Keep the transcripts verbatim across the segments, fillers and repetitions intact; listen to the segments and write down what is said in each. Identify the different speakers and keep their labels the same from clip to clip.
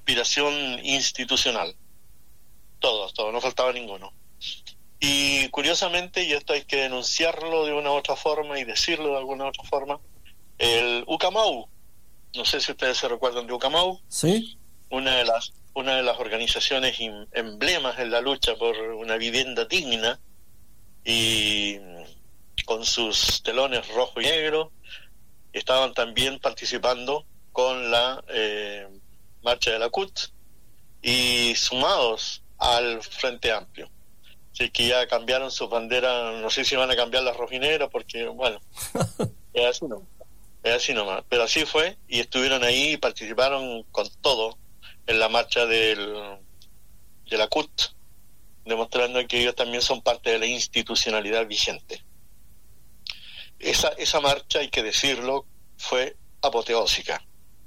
Speaker 1: conspiración institucional. Todos, todos, no faltaba ninguno. Y curiosamente, y esto hay que denunciarlo de una u otra forma y decirlo de alguna u otra forma, el Ucamau, no sé si ustedes se recuerdan de Ucamau,
Speaker 2: sí,
Speaker 1: una de las una de las organizaciones in, emblemas en la lucha por una vivienda digna, y con sus telones rojo y negro, estaban también participando con la eh, marcha de la C U T y sumados al Frente Amplio. Así que ya cambiaron sus banderas, no sé si van a cambiar las rojineras, porque bueno, es así no, es así nomás, pero así fue, y estuvieron ahí y participaron con todo en la marcha del, de la C U T, demostrando que ellos también son parte de la institucionalidad vigente. Esa, esa marcha, hay que decirlo, fue apoteósica.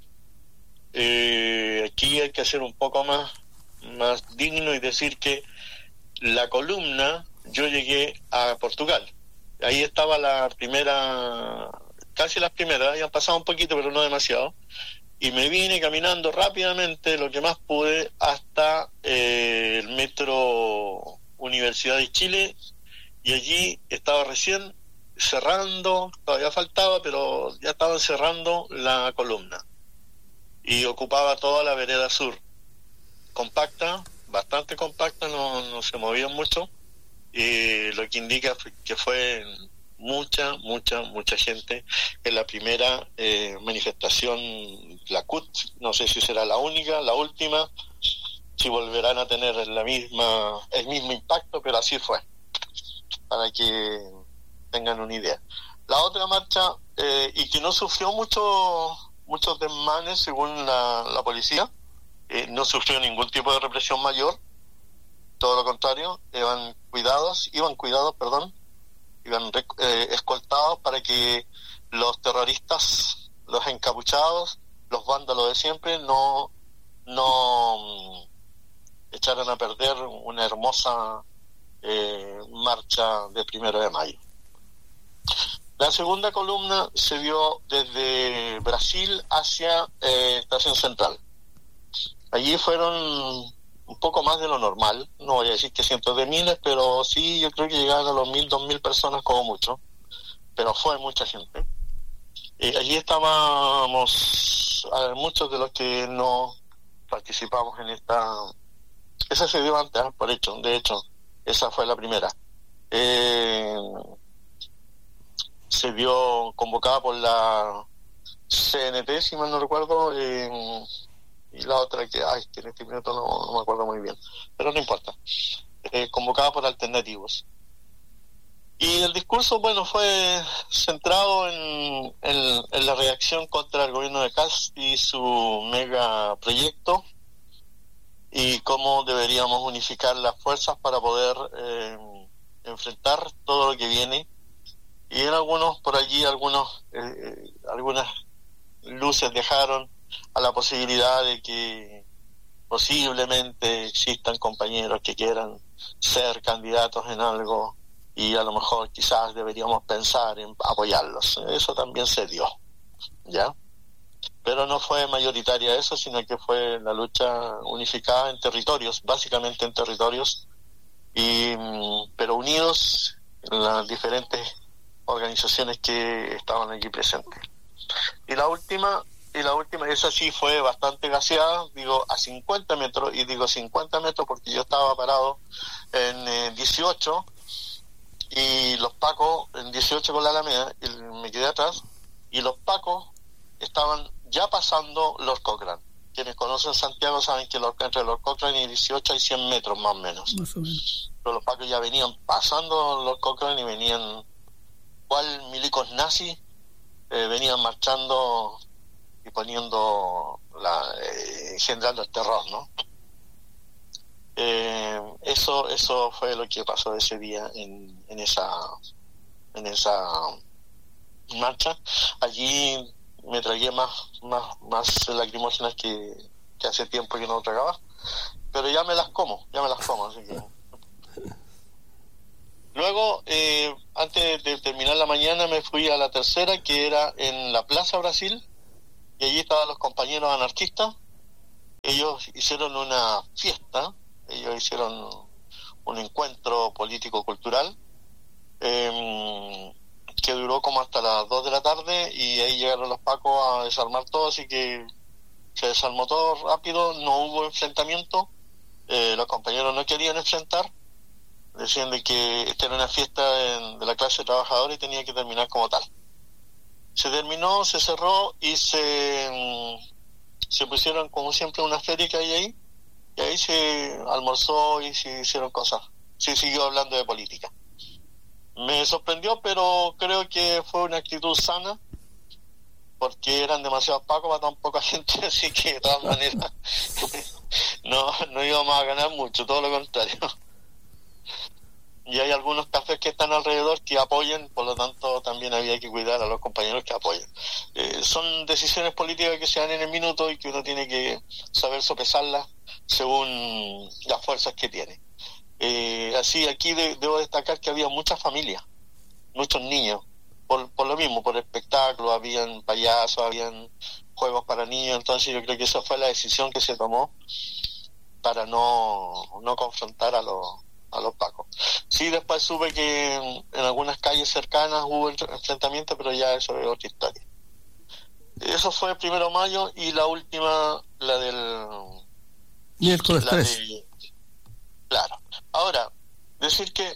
Speaker 1: Eh, aquí hay que hacer un poco más, más digno y decir que la columna, yo llegué a Portugal. Ahí estaba la primera, casi las primeras, habían pasado un poquito, pero no demasiado. Y me vine caminando rápidamente, lo que más pude, hasta eh, el metro Universidad de Chile, y allí estaba recién cerrando, todavía faltaba, pero ya estaban cerrando la columna. Y ocupaba toda la vereda sur, compacta, bastante compacta, no, no se movían mucho, y lo que indica que fue mucha, mucha, mucha gente en la primera eh, manifestación, la C U T. No sé si será la única, la última, si volverán a tener la misma, el mismo impacto, pero así fue, para que tengan una idea. La otra marcha, eh, y que no sufrió mucho, muchos desmanes según la, la policía, eh, no sufrió ningún tipo de represión mayor, todo lo contrario, iban cuidados, iban cuidados, perdón, iban eh, escoltados para que los terroristas, los encapuchados, los vándalos de siempre, no, no um, echaran a perder una hermosa eh, marcha de primero de mayo. La segunda columna se vio desde Brasil hacia eh, Estación Central. Allí fueron un poco más de lo normal, no voy a decir que cientos de miles, pero sí, yo creo que llegaron a los mil, dos mil personas como mucho, pero fue mucha gente. Eh, allí estábamos, a ver, muchos de los que no participamos en esta, esa se dio antes, ¿eh? por hecho, de hecho, esa fue la primera. Eh, se vio convocada por la C N T, si mal no recuerdo, eh, y la otra que, ay, que en este minuto no, no me acuerdo muy bien, pero no importa, eh, convocada por alternativos. Y el discurso, bueno, fue centrado en, en, en la reacción contra el gobierno de Kast y su mega proyecto, y cómo deberíamos unificar las fuerzas para poder eh, enfrentar todo lo que viene. Y en algunos, por allí, algunos eh, algunas luces dejaron a la posibilidad de que posiblemente existan compañeros que quieran ser candidatos en algo, y a lo mejor quizás deberíamos pensar en apoyarlos. Eso también se dio, ¿ya? Pero no fue mayoritaria eso, sino que fue la lucha unificada en territorios, básicamente en territorios, y pero unidos en las diferentes organizaciones que estaban allí presentes. Y la última, y la última, esa sí fue bastante gaseada, digo a cincuenta metros, y digo cincuenta metros porque yo estaba parado en eh, dieciocho, y los pacos, en dieciocho con la Alameda, y me quedé atrás, y los pacos estaban ya pasando los Cochrane. Quienes conocen Santiago saben que los, entre los Cochrane y dieciocho hay cien metros más o menos.
Speaker 2: Más o menos.
Speaker 1: Pero los pacos ya venían pasando los Cochrane y venían, cual milicos nazis, eh, venían marchando y poniendo, la, eh, generando el terror, ¿no? Eh, eso eso fue lo que pasó ese día en, en esa en esa marcha. Allí me tragué más más más lacrimógenas que, que hace tiempo que no tragaba, pero ya me las como, ya me las como, así que luego, eh, antes de terminar la mañana, me fui a la tercera, que era en la Plaza Brasil, y allí estaban los compañeros anarquistas, ellos hicieron una fiesta, ellos hicieron un encuentro político-cultural eh, que duró como hasta las dos de la tarde, y ahí llegaron los pacos a desarmar todo, así que se desarmó todo rápido, no hubo enfrentamiento, eh, los compañeros no querían enfrentar, decían de que esta era una fiesta en, de la clase trabajadora y tenía que terminar como tal. Se terminó, se cerró y se, se pusieron como siempre una feria que hay ahí, y ahí se almorzó y se hicieron cosas, se siguió hablando de política. Me sorprendió, pero creo que fue una actitud sana, porque eran demasiados pacos para tan poca gente, así que de todas maneras no, no íbamos a ganar mucho, todo lo contrario. Y hay algunos cafés que están alrededor que apoyan, por lo tanto también había que cuidar a los compañeros que apoyan. Eh, son decisiones políticas que se dan en el minuto y que uno tiene que saber sopesarlas según las fuerzas que tiene. Eh, así, aquí de, debo destacar que había muchas familias, muchos niños, por, por lo mismo, por espectáculo, habían payasos, habían juegos para niños, entonces yo creo que esa fue la decisión que se tomó para no, no confrontar a los a los pacos. Sí, después supe que en, en algunas calles cercanas hubo enfrentamientos, pero ya eso es otra historia. Eso fue el primero de mayo, y la última, la del
Speaker 2: miércoles tres.
Speaker 1: Claro. Ahora, decir que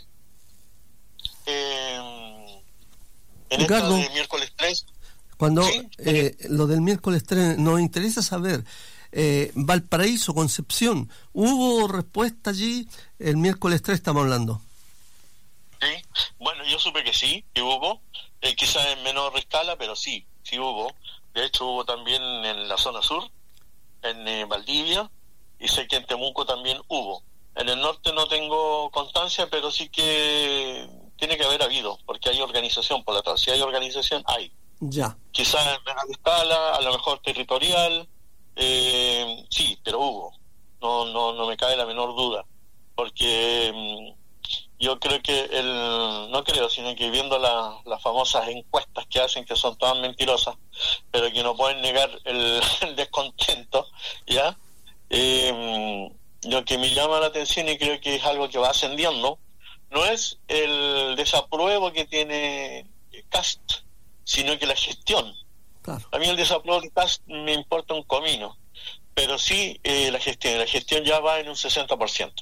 Speaker 1: eh, en
Speaker 2: Ricardo,
Speaker 1: esta de miércoles tres,
Speaker 2: cuando
Speaker 1: ¿sí?
Speaker 2: eh, lo del miércoles tres, nos interesa saber, eh, Valparaíso, Concepción, ¿hubo respuesta allí? El miércoles tres estamos hablando.
Speaker 1: Sí, bueno, yo supe que sí, que hubo, eh, quizás en menor escala, pero sí, sí hubo. De hecho hubo también en la zona sur, en eh, Valdivia, y sé que en Temuco también hubo. En el norte no tengo constancia, pero sí que tiene que haber habido, porque hay organización por la atrás. Si hay organización, hay.
Speaker 2: Ya.
Speaker 1: Quizás en menor escala, a lo mejor territorial, eh, sí, pero hubo. No, no, no me cabe la menor duda, porque eh, yo creo que el, no creo, sino que viendo la, las famosas encuestas que hacen, que son todas mentirosas, pero que no pueden negar el, el descontento, ¿ya? Eh, lo que me llama la atención, y creo que es algo que va ascendiendo, no es el desapruebo que tiene Kast, sino que la gestión.
Speaker 2: Claro.
Speaker 1: A mí el desapruebo de Kast me importa un comino, pero sí eh, la gestión. La gestión ya va en un sesenta por ciento.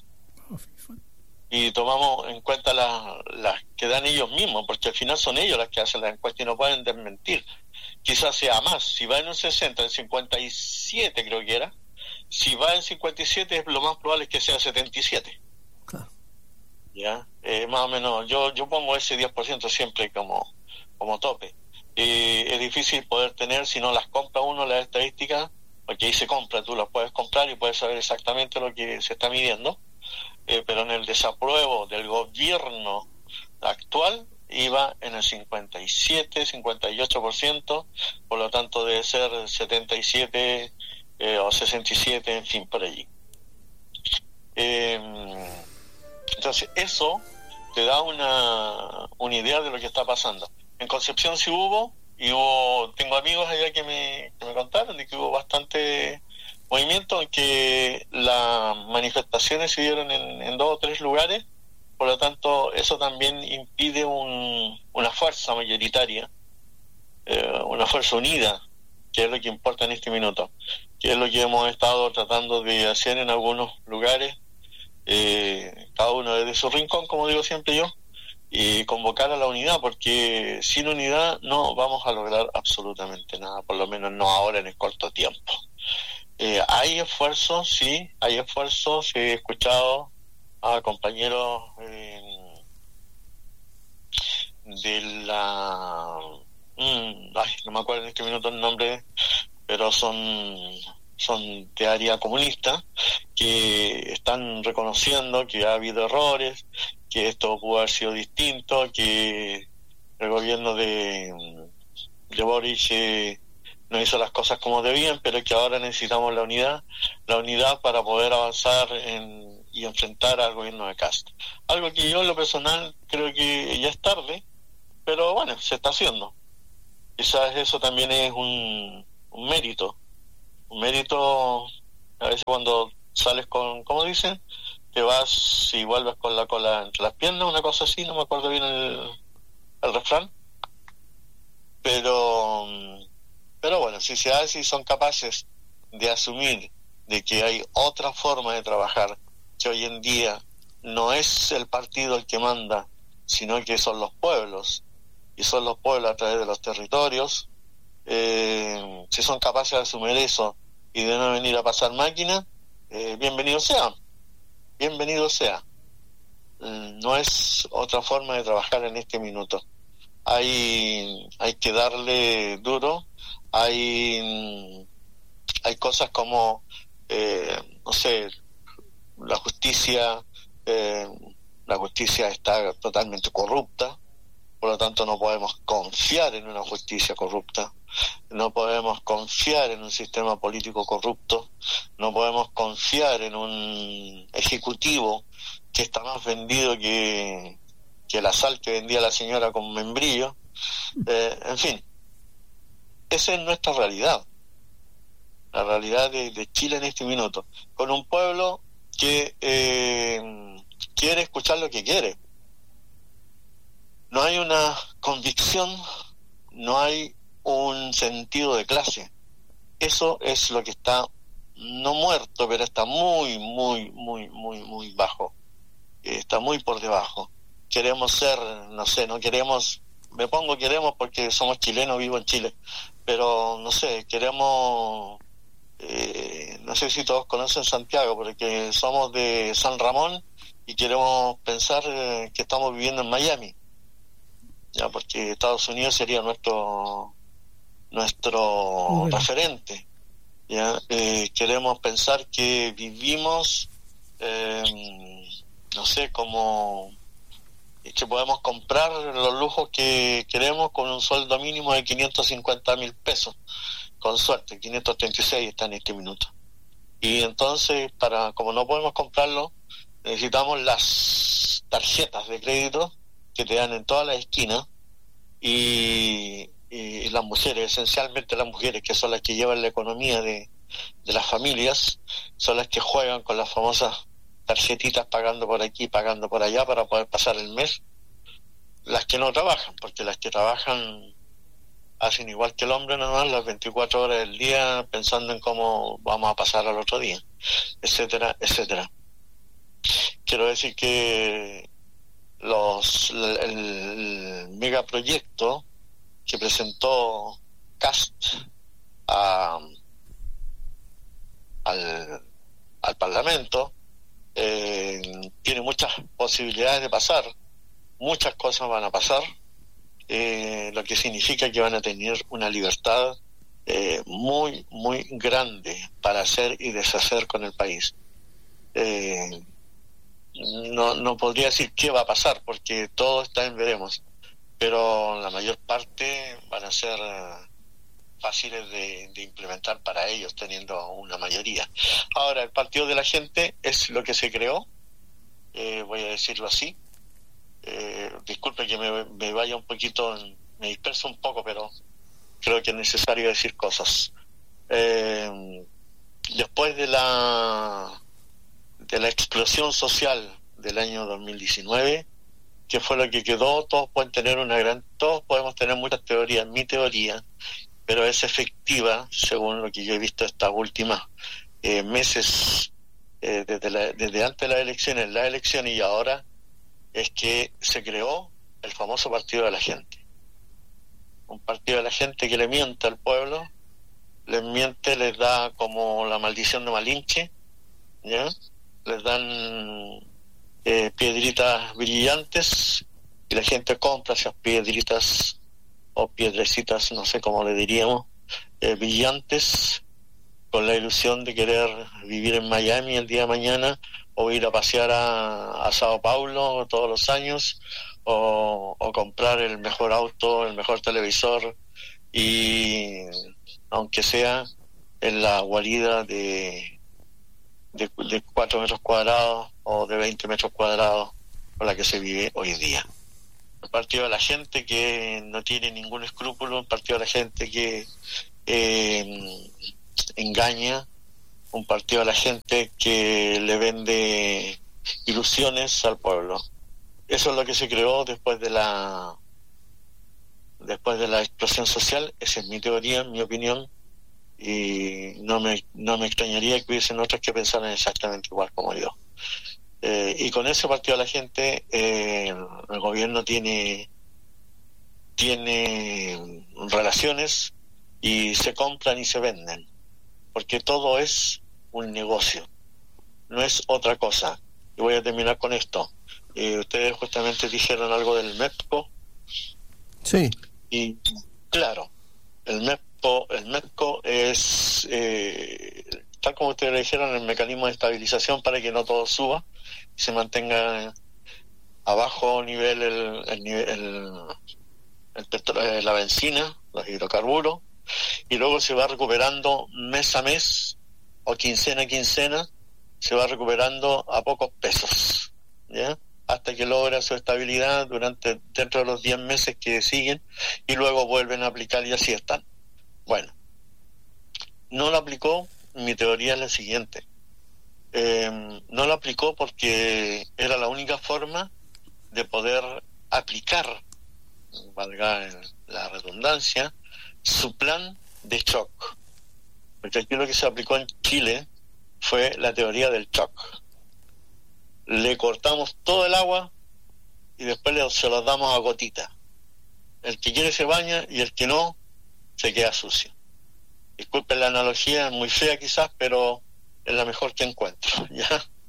Speaker 1: Y tomamos en cuenta las, las que dan ellos mismos, porque al final son ellos las que hacen las encuestas y no pueden desmentir. Quizás sea más. Si va en un sesenta, en cincuenta y siete creo que era. Si va en cincuenta y siete, lo más probable es que sea setenta y siete.
Speaker 2: Claro.
Speaker 1: Ya, eh, más o menos. Yo yo pongo ese diez por ciento siempre como, como tope. Eh, es difícil poder tener, si no las compra uno, las estadísticas, porque ahí se compra, tú las puedes comprar y puedes saber exactamente lo que se está midiendo. Eh, pero en el desapruebo del gobierno actual iba en el cincuenta y siete, cincuenta y ocho por ciento, por lo tanto debe ser setenta y siete eh, o sesenta y siete, en fin, por allí. Eh, entonces eso te da una, una idea de lo que está pasando. En Concepción sí hubo, y hubo, tengo amigos allá que me, que me contaron de que hubo bastante movimiento, en que las manifestaciones se dieron en, en dos o tres lugares, por lo tanto eso también impide un, una fuerza mayoritaria, eh, una fuerza unida, que es lo que importa en este minuto, que es lo que hemos estado tratando de hacer en algunos lugares, eh, cada uno desde su rincón, como digo siempre yo, y convocar a la unidad, porque sin unidad no vamos a lograr absolutamente nada, por lo menos no ahora en el corto tiempo. Eh, hay esfuerzos, sí, hay esfuerzos. He escuchado a compañeros eh, de la... Mm, ay, no me acuerdo en este minuto el nombre, pero son, son de área comunista, que están reconociendo que ha habido errores, que esto pudo haber sido distinto, que el gobierno de, de Boric eh, no hizo las cosas como debían, pero que ahora necesitamos la unidad, la unidad para poder avanzar en, y enfrentar al gobierno de Kast. Algo que yo en lo personal creo que ya es tarde, pero bueno, se está haciendo. Quizás eso también es un, un mérito, un mérito A veces cuando sales con, ¿cómo dicen? Te vas y vuelves con la cola entre las piernas, una cosa así, no me acuerdo bien el, el refrán. Pero, pero bueno, si se hace y son capaces de asumir de que hay otra forma de trabajar, que hoy en día no es el partido el que manda, sino que son los pueblos, y son los pueblos a través de los territorios, eh, si son capaces de asumir eso y de no venir a pasar máquina, eh, bienvenido sea, bienvenido sea. No es otra forma de trabajar en este minuto. Hay, hay que darle duro, hay, hay cosas como, eh, no sé, la justicia, eh, la justicia está totalmente corrupta, por lo tanto no podemos confiar en una justicia corrupta, no podemos confiar en un sistema político corrupto, no podemos confiar en un ejecutivo que está más vendido que, que la sal que vendía la señora con membrillo. Eh, en fin, esa es nuestra realidad, la realidad de, de Chile en este minuto, con un pueblo que eh, quiere escuchar lo que quiere. No hay una convicción, no hay un sentido de clase. Eso es lo que está, no muerto, pero está muy, muy, muy, muy, muy bajo. Está muy por debajo. Queremos ser, no sé, no queremos, me pongo queremos porque somos chilenos, vivo en Chile, pero no sé, queremos, eh, no sé si todos conocen Santiago, porque somos de San Ramón y queremos pensar eh, que estamos viviendo en Miami, ya, porque Estados Unidos sería nuestro nuestro bueno. referente, ya. Eh, queremos pensar que vivimos eh, no sé, como que podemos comprar los lujos que queremos con un sueldo mínimo de quinientos cincuenta mil pesos, con suerte, quinientos treinta y seis está en este minuto. Y entonces, para como no podemos comprarlo, necesitamos las tarjetas de crédito que te dan en todas las esquinas, y, y las mujeres, esencialmente las mujeres, que son las que llevan la economía de, de las familias, son las que juegan con las famosas tarjetitas, pagando por aquí, pagando por allá para poder pasar el mes. Las que no trabajan, porque las que trabajan hacen igual que el hombre nomás, las veinticuatro horas del día, pensando en cómo vamos a pasar al otro día, etcétera, etcétera. Quiero decir que los el, el megaproyecto que presentó Cast a, al, al Parlamento eh, tiene muchas posibilidades de pasar, muchas cosas van a pasar, eh, lo que significa que van a tener una libertad eh, muy, muy grande para hacer y deshacer con el país. Eh, no, no podría decir qué va a pasar, porque todo está en veremos, pero la mayor parte van a ser fáciles de, de implementar para ellos, teniendo una mayoría. Ahora, el Partido de la Gente es lo que se creó, eh, voy a decirlo así. Eh, disculpe que me, me vaya un poquito, me disperso un poco, pero creo que es necesario decir cosas. Eh, después de la de la explosión social del año dos mil diecinueve, que fue lo que quedó, todos pueden tener una gran, todos podemos tener muchas teorías. Mi teoría, pero es efectiva, según lo que yo he visto estos últimos eh, meses, eh, desde, la, desde antes de las elecciones, las elecciones y ahora, es que se creó el famoso Partido de la Gente. Un partido de la gente que le miente al pueblo, les miente, les da como la maldición de Malinche, ¿ya? Les dan eh, piedritas brillantes y la gente compra esas piedritas o piedrecitas, no sé cómo le diríamos, eh, brillantes, con la ilusión de querer vivir en Miami el día de mañana, o ir a pasear a, a Sao Paulo todos los años, o, o comprar el mejor auto, el mejor televisor, y aunque sea en la guarida de de, de cuatro metros cuadrados o de veinte metros cuadrados con la que se vive hoy día. El Partido de la Gente que no tiene ningún escrúpulo, el Partido de la Gente que eh, engaña, un partido a la gente que le vende ilusiones al pueblo. Eso es lo que se creó después de la después de la explosión social. Esa es mi teoría, mi opinión, y no me no me extrañaría que hubiesen otros que pensaran exactamente igual como yo. Eh, y con ese partido a la gente, eh, el gobierno tiene tiene relaciones y se compran y se venden, porque todo es un negocio, no es otra cosa. Y voy a terminar con esto. Eh, ustedes justamente dijeron algo del MEPCO.
Speaker 2: Sí.
Speaker 1: Y claro, el MEPCO, el MEPCO es, eh, tal como ustedes le dijeron, el mecanismo de estabilización para que no todo suba y se mantenga a bajo nivel el, el, el, el, el petróleo, la benzina, los hidrocarburos, y luego se va recuperando mes a mes o quincena a quincena, se va recuperando a pocos pesos, ¿ya? Hasta que logra su estabilidad durante dentro de los diez meses que siguen, y luego vuelven a aplicar y así están. Bueno, no lo aplicó. Mi teoría es la siguiente: eh, no lo aplicó porque era la única forma de poder aplicar, valga la redundancia, su plan de shock, porque aquí lo que se aplicó en Chile fue la teoría del shock. Le cortamos todo el agua y después le, se los damos a gotita. El que quiere se baña y el que no se queda sucio. Disculpen la analogía, es muy fea quizás, pero es la mejor que encuentro, ¿ya?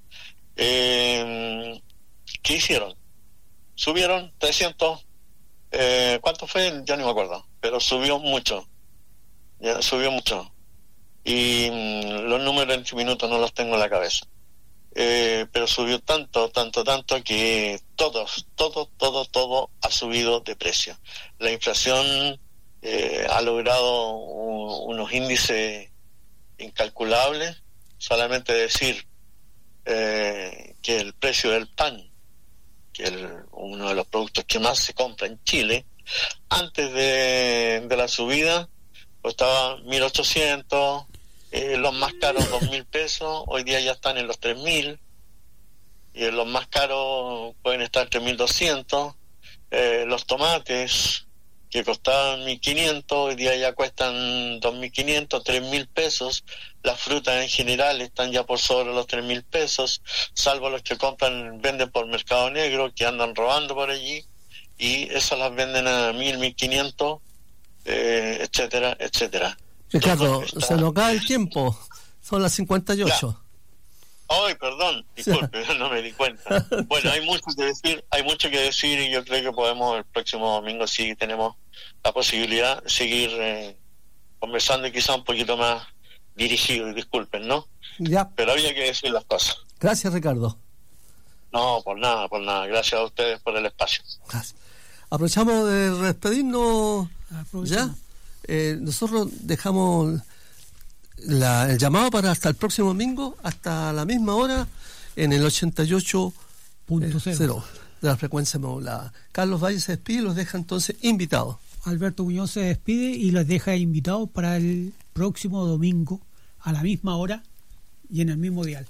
Speaker 1: Eh, ¿Qué hicieron? Subieron trescientos, eh, ¿cuánto fue? Ya no me acuerdo, pero subió mucho, ya subió mucho. Y mmm, los números en minutos no los tengo en la cabeza. Eh, pero subió tanto, tanto, tanto que todos, todo, todo, todo ha subido de precio. La inflación eh, ha logrado un, unos índices incalculables. Solamente decir eh, que el precio del pan, que es uno de los productos que más se compra en Chile, antes de, de la subida costaba mil ochocientos. Eh, los más caros dos mil pesos, hoy día ya están en los tres mil, y en los más caros pueden estar entre mil doscientos. Eh, los tomates que costaban mil quinientos, hoy día ya cuestan dos mil quinientos, tres mil pesos. Las frutas en general están ya por sobre los tres mil pesos, salvo los que compran, venden por mercado negro, que andan robando por allí, y esas las venden a mil, mil quinientos, eh, etcétera, etcétera.
Speaker 2: Ricardo, está... se nos cae el tiempo. Son las cincuenta y ocho.
Speaker 1: Ay, perdón, disculpe, no me di cuenta. Bueno, hay mucho que decir, hay mucho que decir, y yo creo que podemos el próximo domingo, si tenemos la posibilidad, seguir eh, conversando, y quizá un poquito más dirigido, y disculpen, ¿no?
Speaker 2: Ya.
Speaker 1: Pero había que decir las cosas.
Speaker 2: Gracias, Ricardo.
Speaker 1: No, por nada, por nada. Gracias a ustedes por el espacio.
Speaker 2: Gracias. Aprovechamos de despedirnos. Aprovechamos. ¿Ya? Eh, nosotros dejamos la, el llamado para hasta el próximo domingo, hasta la misma hora, en el ochenta y ocho punto cero de la frecuencia modulada. Carlos Valle se despide y los deja entonces invitados.
Speaker 3: Alberto Muñoz se despide y los deja invitados para el próximo domingo a la misma hora y en el mismo dial.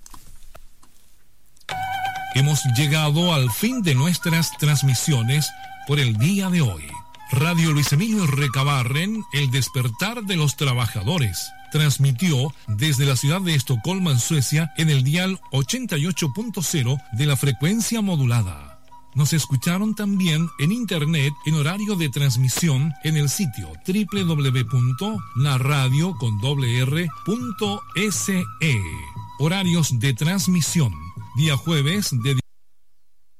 Speaker 4: Hemos llegado al fin de nuestras transmisiones por el día de hoy. Radio Luis Emilio Recabarren, el despertar de los trabajadores, transmitió desde la ciudad de Estocolmo, en Suecia, en el dial ochenta y ocho punto cero de la frecuencia modulada. Nos escucharon también en internet en horario de transmisión en el sitio doble u doble u doble u punto la radio con doble r punto s e. Horarios de transmisión: día jueves de